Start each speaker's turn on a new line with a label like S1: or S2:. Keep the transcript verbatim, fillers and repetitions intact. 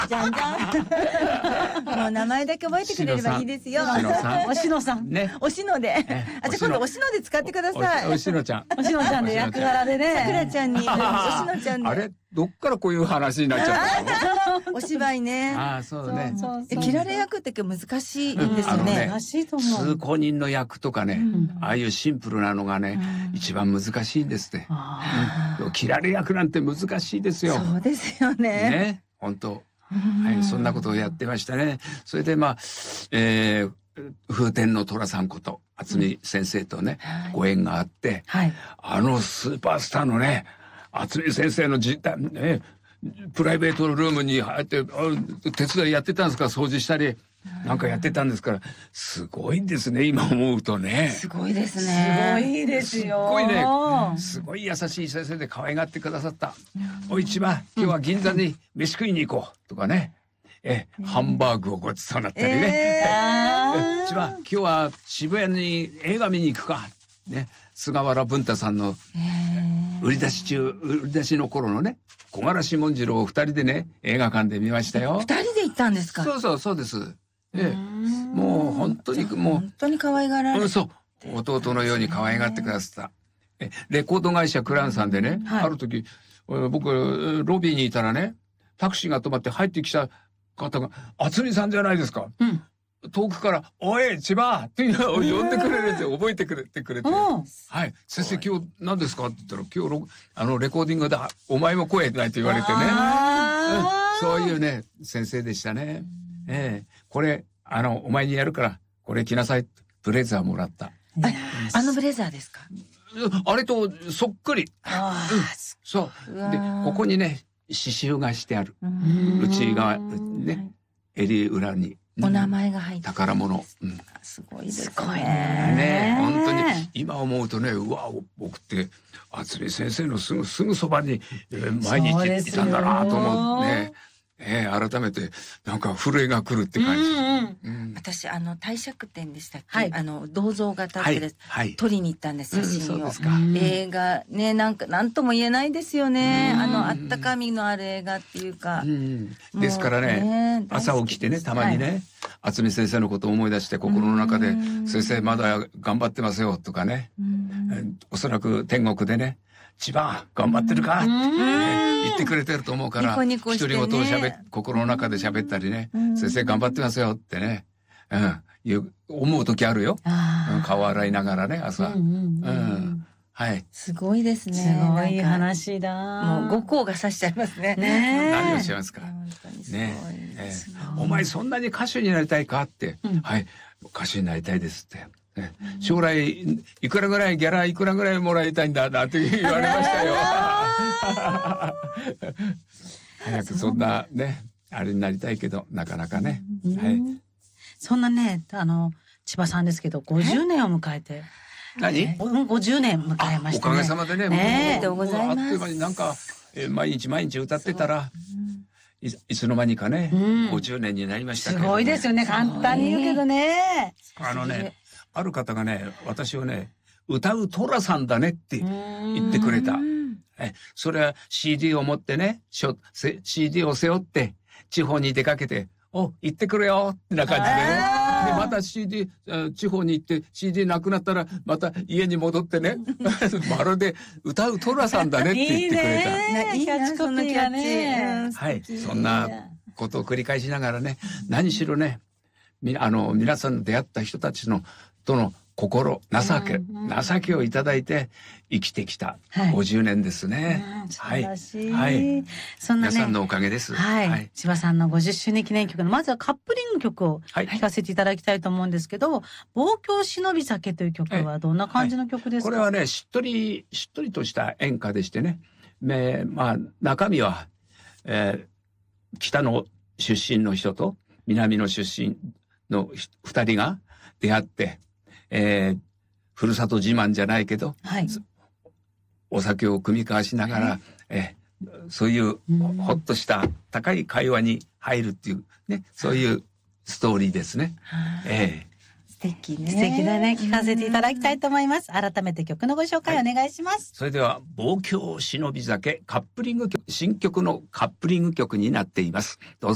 S1: じゃんじゃん。もう名前だけ覚えてくれればいいですよ。
S2: おしのさん。
S1: おしのさん。
S2: ね。
S1: おしので。あ、じゃあ今度おしので使ってください。
S2: おしのちゃん。
S3: おしのちゃんで役柄でね。
S1: さくらちゃんに、おしのちゃんで。
S2: あれどっからこういう話になっちゃったの？
S1: お芝居ね。
S2: ああ、そうね。
S1: え、切られ役って難しいんですよね。
S3: 難しいと思う。
S2: 通行人の役とかね、ああいうシンプルなのがね、一番難しいんですって。切られ役なんて難しいですよ。
S1: そうですよね。
S2: ね、本当。はい、そんなことをやってましたね。それでまあ、えー、風天の寅さんこと渥美先生とね、ご縁があって、あのスーパースターのね、渥美先生の実態ね、プライベートルームに入って手伝いやってたんですから、掃除したりなんかやってたんですから、すごいですね、今思うとね。
S1: すごいですね。
S3: すごいですよ。
S2: すごいね、すごい優しい先生で可愛がってくださった。おいちば、今日は銀座に飯食いに行こうとかね、えハンバーグをごちそうになったりね、えちば、今日は渋谷に映画見に行くかね、菅原文太さんの売り出し中売り出しの頃のね、小柄志文次郎を二人でね、映画館で見ましたよ。
S1: 二人で行ったんですか？
S2: そうそうそうです。ええ、もう本当にもう
S1: 本当に可愛がられて、
S2: うん、そう弟のように可愛がってくださった。えレコード会社クランさんでね、はい、ある時僕ロビーにいたらね、タクシーが止まって入ってきた方が渥美さんじゃないですか。うん、遠くから「おい千葉!」っていうのを呼んでくれるんですよ。覚えてくれてくれて、はい、先生今日何ですかって言ったら、今日あのレコーディングでお前も声ないと言われてね、うん、そういうね先生でしたね。ええ、これあのお前にやるからこれ着なさい。ブレザーもらった。
S1: あ, あのブレザーですか？
S2: あれとそっくり。
S1: あ、
S2: うん、そうでここにね刺繍がしてある。内側ね、襟裏に
S1: お名前が入って
S2: 宝物、うん、
S1: すごいですね。
S2: ね、本当に今思うとね、うわ僕って渥美先生のすぐすぐそばに、えー、毎日いたんだなと思うね。えー、改めてなんか震えが来るって感じ。うんうんうん、
S1: 私あの帝釈天でしたっけ、はい、あの銅像が立ってる、はいはい、撮りに行ったんです写真を、うん、そうですか。映画ね、なんかなんとも言えないですよね。あのあったかみのある映画っていうか、うん、
S2: ですからね、朝起きてね、たまにね、はい、渥美先生のことを思い出して心の中で先生まだ頑張ってますよとかね、おそらく天国でね、千葉頑張ってるかって、ね、言ってくれてると思うから、独り言を喋っ心の中で喋ったりね、先生頑張ってますよってね、うん、いう思う時あるよ。うん、顔洗いながらね、朝、うんうんうん、はい。
S1: すごいですね。
S3: すごい話だ。
S1: もう五光が差しちゃいますね。
S2: ね、何をしますか。ね、ね、お前そんなに歌手になりたいかって、うん、はい、歌手になりたいですって。将来いくらぐらいギャラいくらぐらいもらいたいんだなって言われましたよ。早くそんなねあれになりたいけどなかなかね、うんはい、
S3: そんなねあの千葉さんですけどごじゅうねんを迎えて
S2: 何
S3: ごじゅうねん迎えましたね。
S2: おかげさまでね、
S1: ね、ありがとうございます。
S2: あっという間になんか、えー、毎日毎日歌ってたらい, いつの間にかね、うん、ごじゅうねんになりましたけど、ね、
S3: すごいですよね。簡単に言うけどね。
S2: あのねある方がね、私をね、歌う寅さんだねって言ってくれた。え、それは シーディー を持ってね、シーディー を背負って地方に出かけて、お、行ってくれよってな感じでね。で、また シーディー、地方に行って シーディー なくなったらまた家に戻ってね、まるで歌う寅さんだねって言ってくれた。
S3: いいね、キャッチコピーがね。
S2: はい、そんなことを繰り返しながらね、何しろね、みあの皆さんの出会った人たちのとの心情け、うんうん、情けをいただいて生きてきたごじゅうねんですね。
S3: はい、素晴らしい。
S2: はい、そんなね、皆さんのおかげです。
S3: はい。はい、千葉さんのごじゅっしゅうねん記念曲のまずはカップリング曲を聴かせていただきたいと思うんですけど、はい、望郷忍び酒という曲はどんな感じの曲ですか？
S2: はい、これはね、しっとりしっとりとした演歌でしてね、えー、まあ中身は、えー、北の出身の人と南の出身の二人が出会って、えー、ふるさと自慢じゃないけど、はい、お酒を酌み交わしながら、はい、えー、そういうほっとした高い会話に入るっていうね、そういうストーリーですね。えー
S1: 素敵ね。
S3: 素敵だね。聞かせていただきたいと思います。改めて曲のご紹介お願いします。はい、
S2: それでは望郷忍び酒カップリング曲、新曲のカップリング曲になっています。どうぞ。